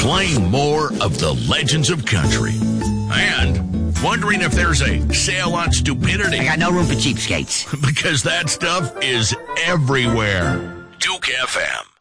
playing more of the legends of country, and wondering if there's a sale on stupidity. I got no room for cheapskates. Because that stuff is everywhere. Duke FM.